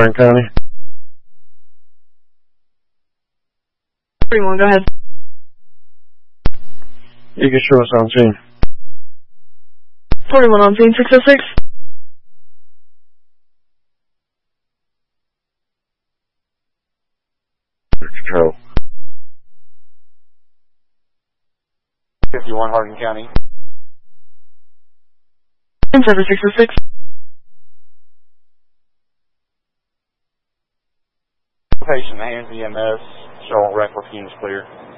Hardin County. 41, go ahead. You can show us on scene. 41 on scene, 606. Control. 51 Hardin County. 7606. Patient hands EMS, showing reckless units clear.